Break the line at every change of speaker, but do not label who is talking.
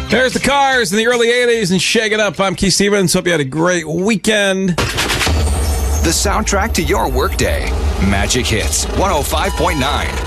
There's the Cars in the early 80s and Shake It Up. I'm Keith Stevens. Hope you had a great weekend.
The soundtrack to your workday. Magic Hits 105.9.